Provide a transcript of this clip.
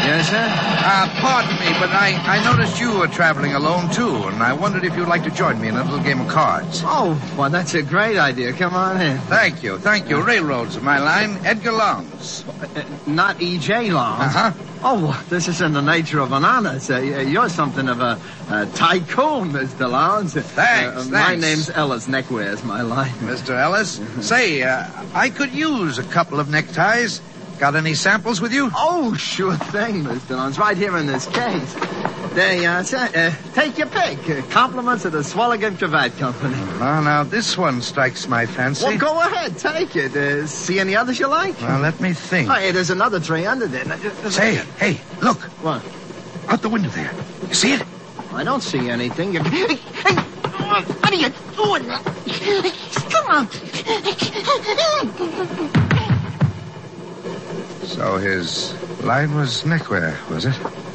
Yes, sir? Pardon me, but I noticed you were traveling alone, too, and I wondered if you'd like to join me in a little game of cards. Oh, well, that's a great idea. Come on in. Thank you. Railroads are my line. Edgar Longs. Not E.J. Long. Uh-huh. Oh, this is in the nature of an honor, sir. You're something of a tycoon, Mr. Lowndes. Thanks. My name's Ellis. Neckwear is my line. Mr. Ellis, say, I could use a couple of neckties. Got any samples with you? Oh, sure thing, Mr. Lowndes. Right here in this case. There you are, sir. Take your pick. Compliments of the Swalligan Cravat Company. Well, now, this one strikes my fancy. Well, go ahead. Take it. See any others you like? Well, let me think. Hey, there's another tray under there. Say, hey, look. What? Out the window there. You see it? I don't see anything. Hey, what are you doing? Come on. So his line was neckwear, was it?